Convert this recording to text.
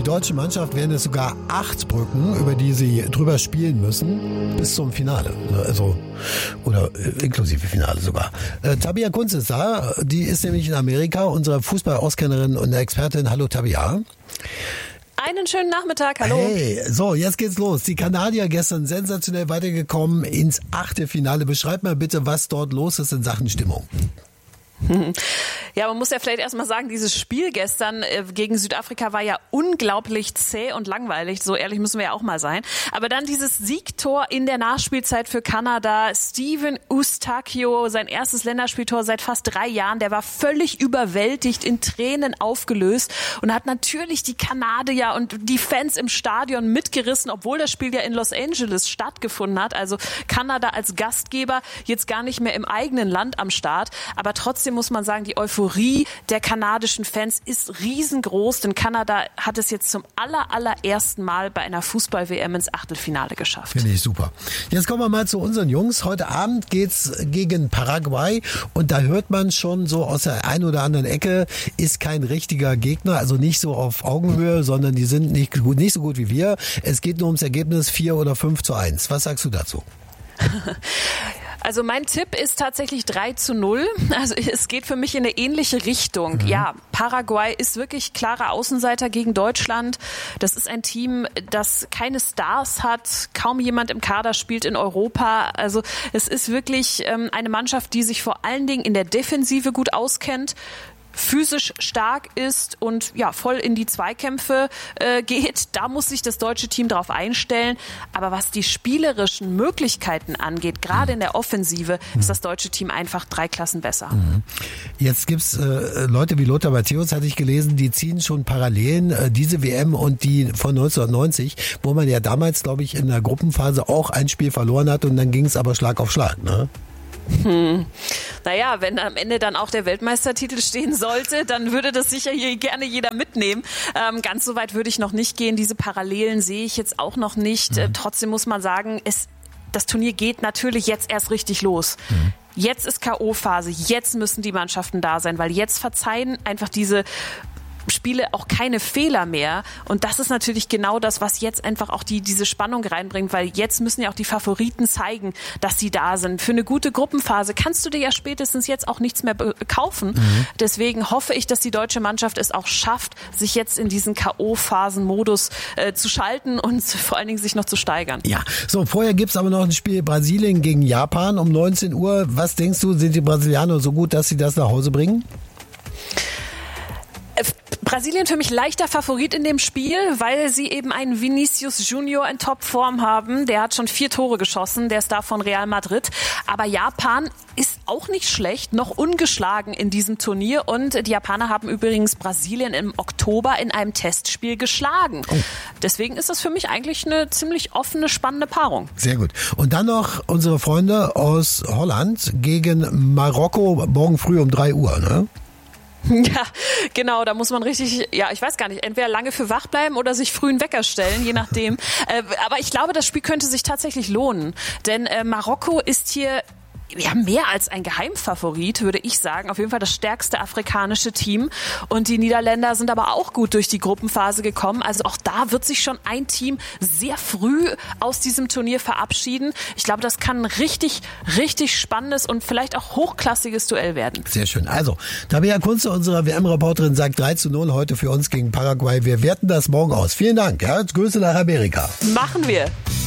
deutsche Mannschaft werden es sogar 8 Brücken, über die sie drüber spielen müssen, bis zum Finale. Also, oder inklusive Finale sogar. Tabea Kunz ist da, die ist nämlich in Amerika, unsere Fußball-Auskennerin und Expertin. Hallo Tabea. Einen schönen Nachmittag, hallo. Hey, so, jetzt geht's los. Die Kanadier gestern sensationell weitergekommen ins Achtelfinale. Beschreib mal bitte, was dort los ist in Sachen Stimmung. Ja, man muss ja vielleicht erstmal sagen, dieses Spiel gestern gegen Südafrika war ja unglaublich zäh und langweilig. So ehrlich müssen wir ja auch mal sein. Aber dann dieses Siegtor in der Nachspielzeit für Kanada. Steven Eustáquio, sein erstes Länderspieltor seit fast 3 Jahren. Der war völlig überwältigt, in Tränen aufgelöst und hat natürlich die Kanadier und die Fans im Stadion mitgerissen, obwohl das Spiel ja in Los Angeles stattgefunden hat. Also Kanada als Gastgeber jetzt gar nicht mehr im eigenen Land am Start. Aber trotzdem muss man sagen, die Euphorie der kanadischen Fans ist riesengroß, denn Kanada hat es jetzt zum allerersten Mal bei einer Fußball-WM ins Achtelfinale geschafft. Finde ich super. Jetzt kommen wir mal zu unseren Jungs. Heute Abend geht's gegen Paraguay und da hört man schon so aus der einen oder anderen Ecke, ist kein richtiger Gegner, also nicht so auf Augenhöhe, sondern die sind nicht so gut wie wir. Es geht nur ums Ergebnis 4 oder 5:1. Was sagst du dazu? Also mein Tipp ist tatsächlich 3:0. Also es geht für mich in eine ähnliche Richtung. Ja, Paraguay ist wirklich klarer Außenseiter gegen Deutschland. Das ist ein Team, das keine Stars hat. Kaum jemand im Kader spielt in Europa. Also es ist wirklich eine Mannschaft, die sich vor allen Dingen in der Defensive gut auskennt, physisch stark ist und ja voll in die Zweikämpfe geht. Da muss sich das deutsche Team drauf einstellen. Aber was die spielerischen Möglichkeiten angeht, gerade in der Offensive, ist das deutsche Team einfach 3 Klassen besser. Jetzt gibt's Leute wie Lothar Matthäus, hatte ich gelesen, die ziehen schon Parallelen, diese WM und die von 1990, wo man ja damals, glaube ich, in der Gruppenphase auch ein Spiel verloren hat und dann ging es aber Schlag auf Schlag, ne? Naja, wenn am Ende dann auch der Weltmeistertitel stehen sollte, dann würde das sicher hier gerne jeder mitnehmen. Ganz so weit würde ich noch nicht gehen. Diese Parallelen sehe ich jetzt auch noch nicht. Trotzdem muss man sagen, das Turnier geht natürlich jetzt erst richtig los. Jetzt ist K.O.-Phase, jetzt müssen die Mannschaften da sein, weil jetzt verzeihen einfach diese Spiele auch keine Fehler mehr. Und das ist natürlich genau das, was jetzt einfach auch diese Spannung reinbringt, weil jetzt müssen ja auch die Favoriten zeigen, dass sie da sind. Für eine gute Gruppenphase kannst du dir ja spätestens jetzt auch nichts mehr kaufen. Deswegen hoffe ich, dass die deutsche Mannschaft es auch schafft, sich jetzt in diesen K.O.-Phasen-Modus zu schalten und vor allen Dingen sich noch zu steigern. Ja, so, vorher gibt's aber noch ein Spiel Brasilien gegen Japan um 19 Uhr. Was denkst du, sind die Brasilianer so gut, dass sie das nach Hause bringen? Brasilien für mich leichter Favorit in dem Spiel, weil sie eben einen Vinicius Junior in Topform haben. Der hat schon 4 Tore geschossen, der ist da von Real Madrid. Aber Japan ist auch nicht schlecht, noch ungeschlagen in diesem Turnier. Und die Japaner haben übrigens Brasilien im Oktober in einem Testspiel geschlagen. Deswegen ist das für mich eigentlich eine ziemlich offene, spannende Paarung. Sehr gut. Und dann noch unsere Freunde aus Holland gegen Marokko morgen früh um 3 Uhr, ne? Ja, genau, da muss man richtig, ja, ich weiß gar nicht, entweder lange für wach bleiben oder sich früh einen Wecker stellen, je nachdem. Aber ich glaube, das Spiel könnte sich tatsächlich lohnen, denn Marokko ist hier ja mehr als ein Geheimfavorit, würde ich sagen. Auf jeden Fall das stärkste afrikanische Team. Und die Niederländer sind aber auch gut durch die Gruppenphase gekommen. Also auch da wird sich schon ein Team sehr früh aus diesem Turnier verabschieden. Ich glaube, das kann ein richtig, richtig spannendes und vielleicht auch hochklassiges Duell werden. Sehr schön. Also, Tabea Kunze, unsere WM-Reporterin, sagt 3:0 heute für uns gegen Paraguay. Wir werten das morgen aus. Vielen Dank. Ja, Grüße nach Amerika. Machen wir.